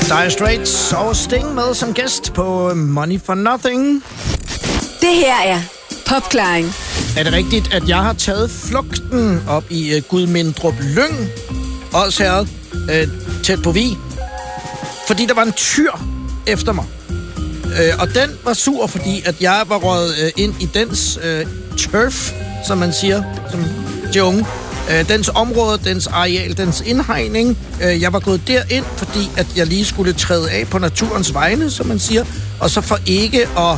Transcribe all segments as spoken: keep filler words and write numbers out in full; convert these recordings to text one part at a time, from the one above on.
Dire Straits og Sting med som gæst på Money for Nothing. Det her er Popklaring. Er det rigtigt, at jeg har taget flugten op i uh, Gudmindrup Lyng, Odsherred, uh, tæt på Vig, fordi der var en tyr efter mig. Uh, og den var sur, fordi at jeg var røget uh, ind i dens uh, turf, som man siger, som de unge. Uh, dens område, dens areal, dens indhegning. Uh, jeg var gået derind, fordi at jeg lige skulle træde af på naturens vegne, som man siger. Og så for ikke at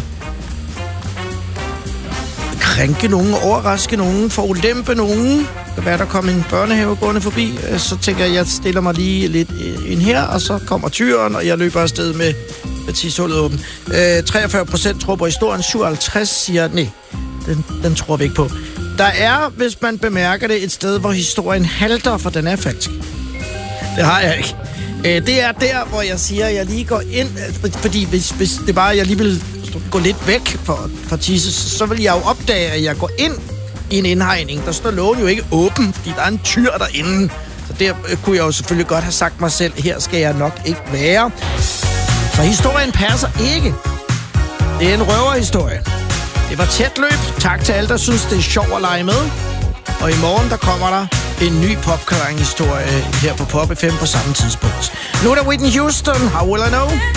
krænke nogen, overraske nogen, forulempe nogen. Der var der kom en børnehave gående forbi, uh, så tænker jeg, jeg stiller mig lige lidt ind her, og så kommer tyren, og jeg løber afsted med, med tishullet åben. Uh, treogfyrre procent tror på historien, syvoghalvtreds siger, nej, den, den tror vi ikke på. Der er, hvis man bemærker det, et sted, hvor historien halter, for den er faktisk. Det har jeg ikke. Det er der, hvor jeg siger, at jeg lige går ind, fordi hvis, hvis det bare, jeg lige vil gå lidt væk fra, fra tisse, så vil jeg jo opdage, at jeg går ind i en indhegning. Der står lågen jo ikke åben, fordi der er en tyr derinde. Så der kunne jeg jo selvfølgelig godt have sagt mig selv, her skal jeg nok ikke være. Så historien passer ikke. Det er en røverhistorie. Det var tæt løb. Tak til alle, der synes, det er sjovt at lege med. Og i morgen, der kommer der en ny popklaring-historie her på Pop F M på samme tidspunkt. Nu er der Whitney Houston. How will I know?